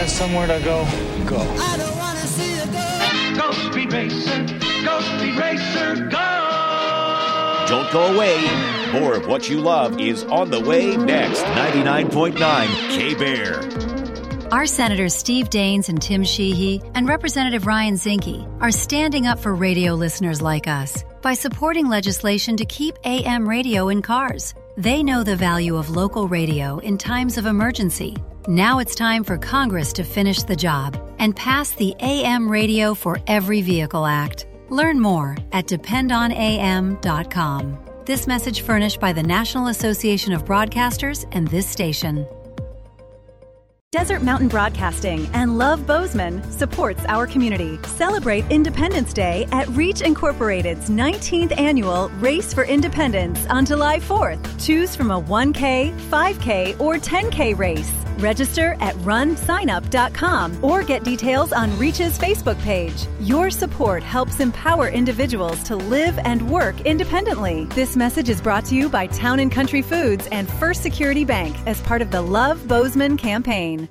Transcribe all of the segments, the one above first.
has somewhere to go, go. I don't want to see you go. Go Speed Racer, go Speed Racer, go! Don't go away. More of what you love is on the way next. 99.9 K-Bear. Our Senators Steve Daines and Tim Sheehy and Representative Ryan Zinke are standing up for radio listeners like us by supporting legislation to keep AM radio in cars. They know the value of local radio in times of emergency. Now it's time for Congress to finish the job and pass the AM Radio for Every Vehicle Act. Learn more at dependonam.com. This message furnished by the National Association of Broadcasters and this station. Desert Mountain Broadcasting and Love Bozeman supports our community. Celebrate Independence Day at Reach Incorporated's 19th annual Race for Independence on July 4th. Choose from a 1K, 5K, or 10K race. Register at runsignup.com or get details on Reach's Facebook page. Your support helps empower individuals to live and work independently. This message is brought to you by Town & Country Foods and First Security Bank as part of the Love Bozeman campaign.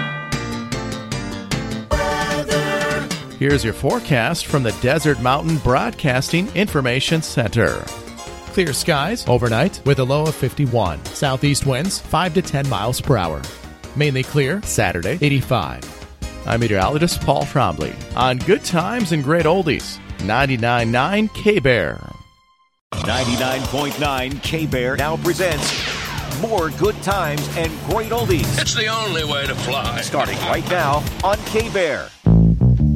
Here's your forecast from the Desert Mountain Broadcasting Information Center. Clear skies overnight with a low of 51. Southeast winds 5 to 10 miles per hour. Mainly clear Saturday, 85. I'm meteorologist Paul Trombley on Good Times and Great Oldies, 99.9 K-Bear. 99.9 K-Bear now presents more Good Times and Great Oldies. It's the only way to fly. Starting right now on K-Bear.